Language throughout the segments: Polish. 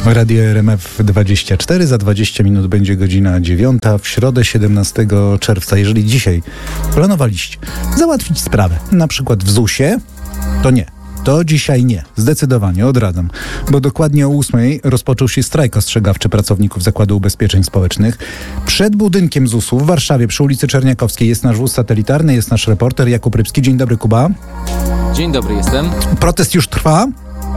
Radio RMF 24, za 20 minut będzie godzina 9, w środę 17 czerwca. Jeżeli dzisiaj planowaliście załatwić sprawę, na przykład w ZUS-ie, to nie. To dzisiaj nie. Zdecydowanie odradzam. Bo dokładnie o 8 rozpoczął się strajk ostrzegawczy pracowników Zakładu Ubezpieczeń Społecznych. Przed budynkiem ZUS-u w Warszawie przy ulicy Czerniakowskiej jest nasz wóz satelitarny, jest nasz reporter Jakub Rybski. Dzień dobry, Kuba. Dzień dobry, jestem. Protest już trwa?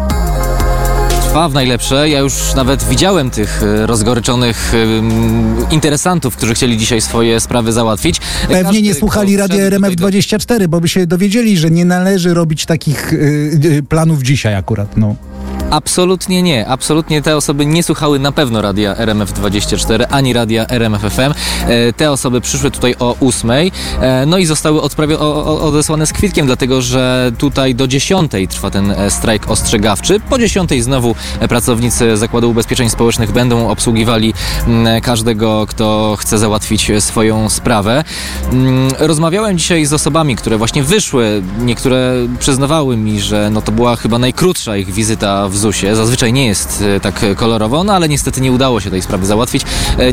Trwa w najlepsze. Ja już nawet widziałem tych rozgoryczonych interesantów, którzy chcieli dzisiaj swoje sprawy załatwić. Pewnie nie słuchali Radia RMF 24, bo by się dowiedzieli, że nie należy robić takich planów dzisiaj akurat, no. Absolutnie nie. Absolutnie te osoby nie słuchały na pewno Radia RMF24 ani Radia RMF FM. Te osoby przyszły tutaj o 8, no i zostały odesłane z kwitkiem, dlatego że tutaj do 10 trwa ten strajk ostrzegawczy. Po 10 znowu pracownicy Zakładu Ubezpieczeń Społecznych będą obsługiwali każdego, kto chce załatwić swoją sprawę. Rozmawiałem dzisiaj z osobami, które właśnie wyszły. Niektóre przyznawały mi, że no to była chyba najkrótsza ich wizyta w ZUS-ie. Zazwyczaj nie jest tak kolorowo, no ale niestety nie udało się tej sprawy załatwić.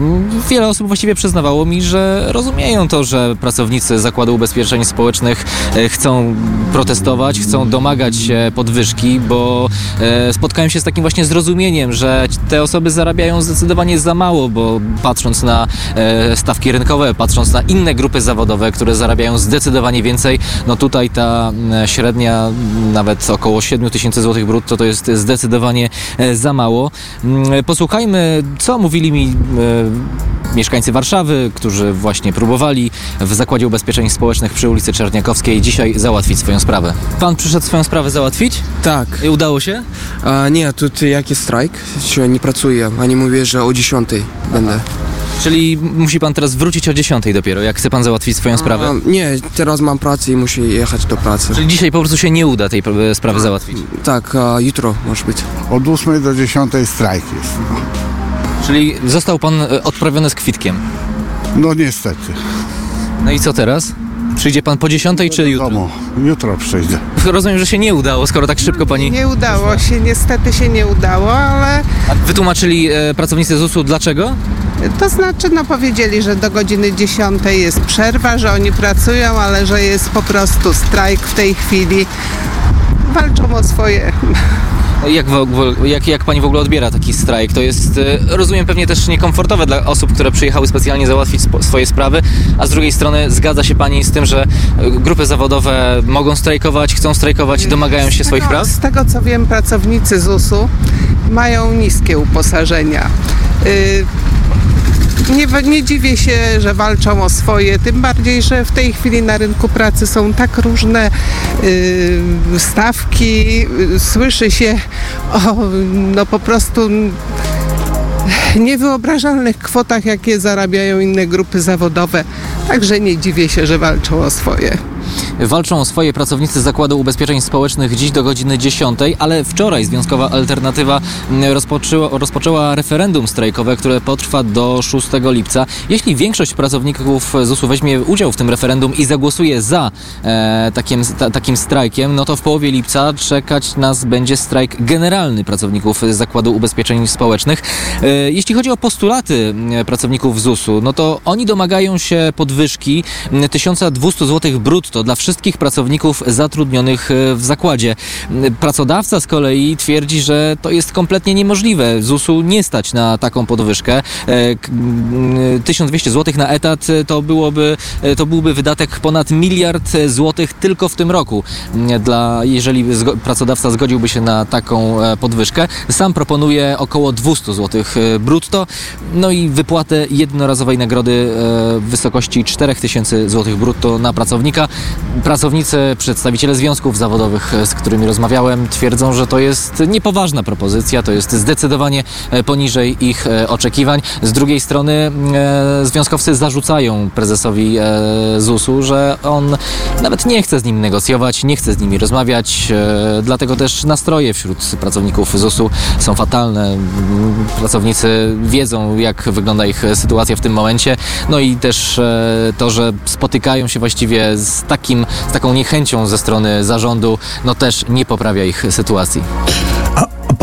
Wiele osób właściwie przyznawało mi, że rozumieją to, że pracownicy Zakładu Ubezpieczeń Społecznych chcą protestować, chcą domagać się podwyżki, bo spotkają się z takim właśnie zrozumieniem, że te osoby zarabiają zdecydowanie za mało, bo patrząc na stawki rynkowe, patrząc na inne grupy zawodowe, które zarabiają zdecydowanie więcej, no tutaj ta średnia nawet około 7 000 złotych brutto to jest zdecydowanie za mało. Posłuchajmy, co mówili mi mieszkańcy Warszawy, którzy właśnie próbowali w Zakładzie Ubezpieczeń Społecznych przy ulicy Czerniakowskiej dzisiaj załatwić swoją sprawę. Pan przyszedł swoją sprawę załatwić? Tak. I udało się? Nie, тут jaki strajk, że nie pracuję. Oni mówią, że o 10 będę. Czyli musi pan teraz wrócić o 10 dopiero, jak chce pan załatwić swoją sprawę? Nie, teraz mam pracę i muszę jechać do pracy. Czyli dzisiaj po prostu się nie uda tej sprawy załatwić? Tak, jutro może być. Od 8 do 10 strajk jest. Czyli został pan odprawiony z kwitkiem? No niestety. No i co teraz? Przyjdzie pan po 10 czy jutro? Domu. Jutro przyjdę. Rozumiem, że się nie udało, skoro tak szybko pani... Nie udało się, niestety się nie udało, ale A wytłumaczyli pracownicy ZUS-u dlaczego? to znaczy, no powiedzieli, że do godziny 10 jest przerwa, że oni pracują, ale że jest po prostu strajk w tej chwili. Walczą o swoje. Jak pani w ogóle odbiera taki strajk? To jest, rozumiem, pewnie też niekomfortowe dla osób, które przyjechały specjalnie załatwić swoje sprawy, a z drugiej strony zgadza się pani z tym, że grupy zawodowe mogą strajkować, chcą strajkować i domagają się swoich praw? Z tego co wiem, pracownicy ZUS-u mają niskie uposażenia. Nie dziwię się, że walczą o swoje, tym bardziej, że w tej chwili na rynku pracy są tak różne stawki, słyszy się o no po prostu niewyobrażalnych kwotach, jakie zarabiają inne grupy zawodowe, także nie dziwię się, że walczą o swoje. Walczą o swoje pracownicy Zakładu Ubezpieczeń Społecznych dziś do godziny 10, ale wczoraj Związkowa Alternatywa rozpoczęła referendum strajkowe, które potrwa do 6 lipca. Jeśli większość pracowników ZUS-u weźmie udział w tym referendum i zagłosuje za takim strajkiem, no to w połowie lipca czekać nas będzie strajk generalny pracowników Zakładu Ubezpieczeń Społecznych. Jeśli chodzi o postulaty pracowników ZUS-u, no to oni domagają się podwyżki 1200 zł brutto dla wszystkich pracowników zatrudnionych w zakładzie. Pracodawca z kolei twierdzi, że to jest kompletnie niemożliwe. ZUS-u nie stać na taką podwyżkę. 1200 zł na etat to byłby wydatek ponad 1 miliard złotych tylko w tym roku, jeżeli pracodawca zgodziłby się na taką podwyżkę. Sam proponuje około 200 zł brutto, no i wypłatę jednorazowej nagrody w wysokości 4000 zł brutto na pracownika. Pracownicy, przedstawiciele związków zawodowych, z którymi rozmawiałem, twierdzą, że to jest niepoważna propozycja, to jest zdecydowanie poniżej ich oczekiwań. Z drugiej strony związkowcy zarzucają prezesowi ZUS-u, że on nawet nie chce z nimi negocjować, nie chce z nimi rozmawiać, dlatego też nastroje wśród pracowników ZUS-u są fatalne. Pracownicy wiedzą, jak wygląda ich sytuacja w tym momencie, no i też to, że spotykają się właściwie z taką niechęcią ze strony zarządu, no też nie poprawia ich sytuacji. A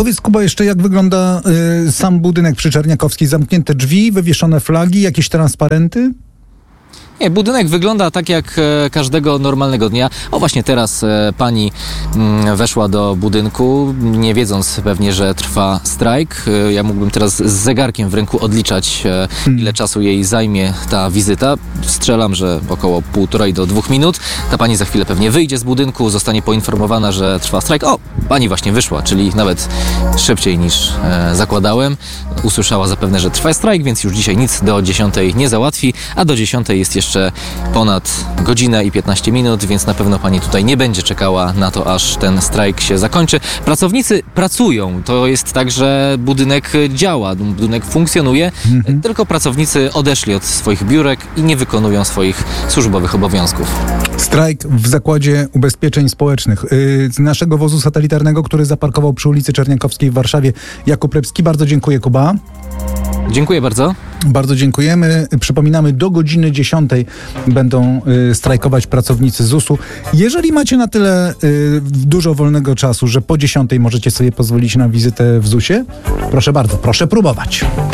Powiedz, Kuba, jeszcze jak wygląda sam budynek przy Czerniakowskiej? Zamknięte drzwi, wywieszone flagi, jakieś transparenty? Nie, budynek wygląda tak jak każdego normalnego dnia. O, właśnie teraz pani weszła do budynku, nie wiedząc pewnie, że trwa strajk. Ja mógłbym teraz z zegarkiem w ręku odliczać, ile czasu jej zajmie ta wizyta. Strzelam, że około 1,5 do 2 minut. Ta pani za chwilę pewnie wyjdzie z budynku, zostanie poinformowana, że trwa strajk. O, pani właśnie wyszła, czyli nawet szybciej niż zakładałem. Usłyszała zapewne, że trwa strajk, więc już dzisiaj nic do 10 nie załatwi, a do 10 jest jeszcze ponad godzinę i 15 minut, więc na pewno pani tutaj nie będzie czekała na to, aż ten strajk się zakończy. Pracownicy pracują. To jest tak, że budynek działa, budynek funkcjonuje, tylko pracownicy odeszli od swoich biurek i nie wykonują swoich służbowych obowiązków. Strajk w Zakładzie Ubezpieczeń Społecznych. Z naszego wozu satelitarnego, który zaparkował przy ulicy Czerniakowskiej w Warszawie, Jakub Repski. Bardzo dziękuję, Kuba. Dziękuję bardzo. Bardzo dziękujemy. Przypominamy, do godziny 10 będą strajkować pracownicy ZUS-u. Jeżeli macie na tyle dużo wolnego czasu, że po 10 możecie sobie pozwolić na wizytę w ZUS-ie, proszę bardzo, proszę próbować.